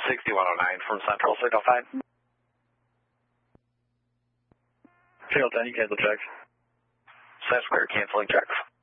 6109 from Central, signal 5. Signal 10, you cancel checks. Set square, canceling checks.